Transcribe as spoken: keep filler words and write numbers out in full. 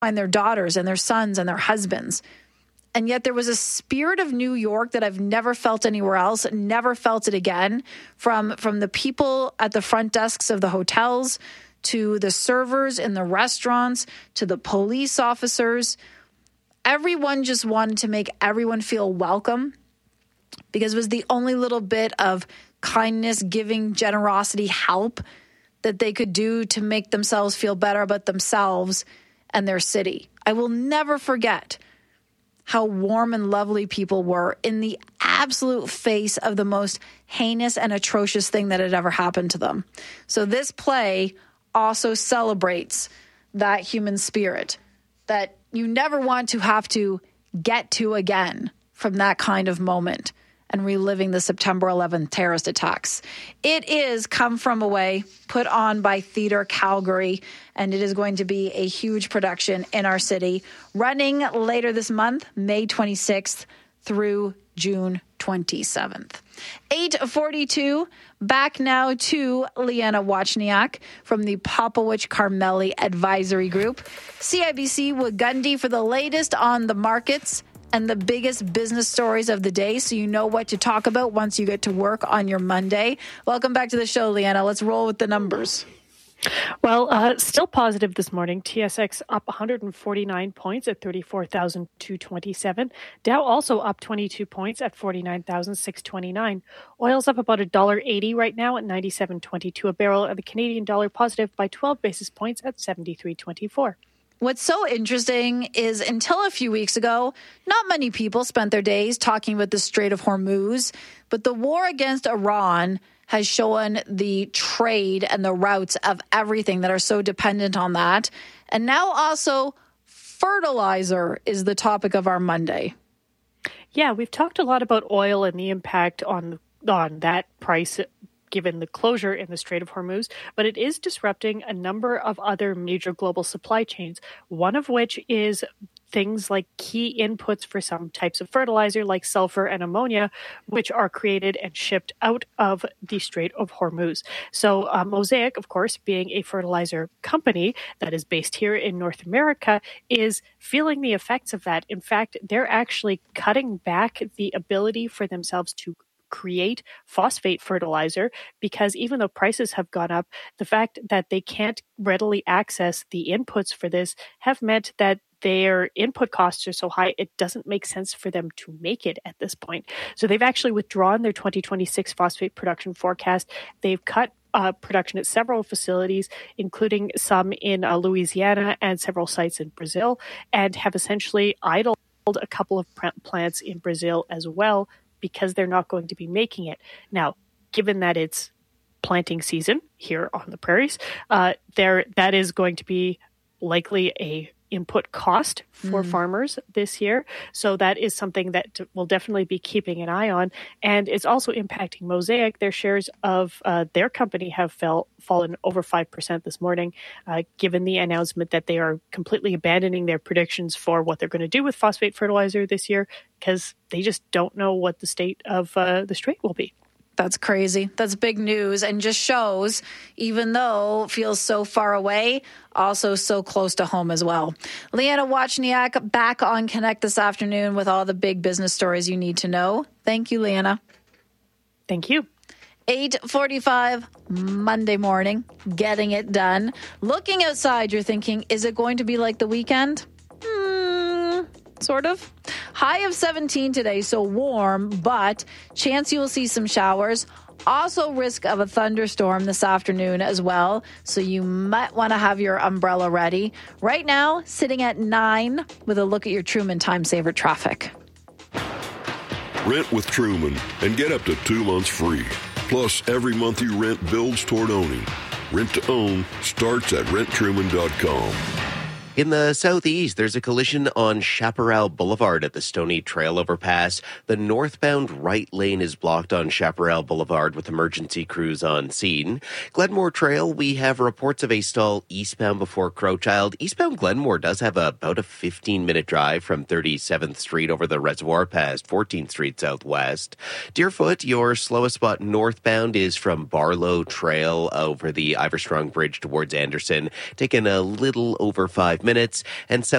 their daughters and their sons and their husbands. And yet there was a spirit of New York that I've never felt anywhere else, never felt it again, from, from the people at the front desks of the hotels to the servers in the restaurants to the police officers. Everyone just wanted to make everyone feel welcome because it was the only little bit of kindness, giving, generosity, help that they could do to make themselves feel better about themselves and their city. I will never forget how warm and lovely people were in the absolute face of the most heinous and atrocious thing that had ever happened to them. So this play also celebrates that human spirit that you never want to have to get to again from that kind of moment and reliving the September eleventh terrorist attacks. It is Come From Away, put on by Theatre Calgary, and it is going to be a huge production in our city, running later this month, May twenty-sixth through June twenty-seventh. eight forty-two, back now to Leanna Wachniak from the Popowich Carmeli Advisory Group. C I B C Wagundi for the latest on the markets and the biggest business stories of the day, so you know what to talk about once you get to work on your Monday. Welcome back to the show, Leanna. Let's roll with the numbers. Well, uh, still positive this morning. T S X up one hundred forty-nine points at thirty-four thousand two hundred twenty-seven. Dow also up twenty-two points at forty-nine thousand six hundred twenty-nine. Oil's up about one dollar eighty right now at ninety-seven twenty-two a barrel, and the Canadian dollar positive by twelve basis points at seventy-three twenty-four. What's so interesting is until a few weeks ago, not many people spent their days talking about the Strait of Hormuz, but the war against Iran has shown the trade and the routes of everything that are so dependent on that. And now also fertilizer is the topic of our Monday. Yeah, we've talked a lot about oil and the impact on on that price given the closure in the Strait of Hormuz, but it is disrupting a number of other major global supply chains, one of which is things like key inputs for some types of fertilizer like sulfur and ammonia, which are created and shipped out of the Strait of Hormuz. So uh, Mosaic, of course, being a fertilizer company that is based here in North America, is feeling the effects of that. In fact, they're actually cutting back the ability for themselves to create phosphate fertilizer because even though prices have gone up, the fact that they can't readily access the inputs for this have meant that their input costs are so high, it doesn't make sense for them to make it at this point. So they've actually withdrawn their twenty twenty-six phosphate production forecast. They've cut uh, production at several facilities, including some in uh, Louisiana and several sites in Brazil, and have essentially idled a couple of plants in Brazil as well, because they're not going to be making it. Now, given that it's planting season here on the prairies, uh, there that is going to be likely a input cost for mm. farmers this year. So that is something that we'll definitely be keeping an eye on. And it's also impacting Mosaic. Their shares of uh, their company have fell, fallen over five percent this morning, uh, given the announcement that they are completely abandoning their predictions for what they're going to do with phosphate fertilizer this year, because they just don't know what the state of uh, the strait will be. That's crazy. That's big news and just shows, even though it feels so far away, also so close to home as well. Leanna Wachniak back on Connect this afternoon with all the big business stories you need to know. Thank you, Leanna. Thank you. eight forty-five Monday morning, getting it done. Looking outside, you're thinking, is it going to be like the weekend? Hmm, sort of. High of seventeen today, so warm, but chance you will see some showers. Also risk of a thunderstorm this afternoon as well, so you might want to have your umbrella ready. Right now, sitting at nine with a look at your Truman Time Saver traffic. Rent with Truman and get up to two months free. Plus, every month you rent builds toward owning. Rent to own starts at rent truman dot com. In the southeast, there's a collision on Chaparral Boulevard at the Stony Trail overpass. The northbound right lane is blocked on Chaparral Boulevard with emergency crews on scene. Glenmore Trail, we have reports of a stall eastbound before Crowchild. Eastbound Glenmore does have about a fifteen-minute drive from thirty-seventh Street over the reservoir past fourteenth Street southwest. Deerfoot, your slowest spot northbound is from Barlow Trail over the Iverstrong Bridge towards Anderson. Taking a little over five minutes. minutes, and South